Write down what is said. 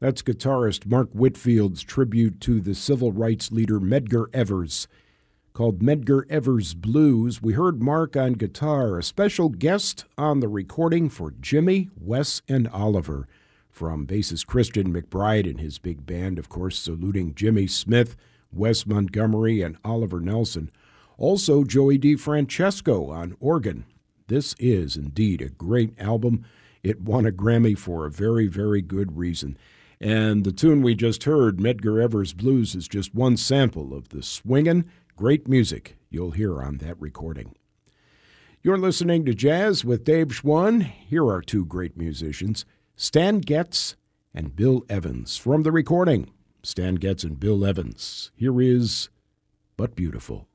That's guitarist Mark Whitfield's tribute to the civil rights leader Medgar Evers, called Medgar Evers Blues. We heard Mark on guitar, a special guest on the recording for Jimmy, Wes, and Oliver, from bassist Christian McBride and his big band, of course, saluting Jimmy Smith, Wes Montgomery, and Oliver Nelson. Also, Joey DeFrancesco on organ. This is indeed a great album. It won a Grammy for a very, very good reason. And the tune we just heard, Medgar Evers Blues, is just one sample of the swingin', great music you'll hear on that recording. You're listening to Jazz with Dave Schwann. Here are two great musicians, Stan Getz and Bill Evans. From the recording, Stan Getz and Bill Evans. Here is But Beautiful.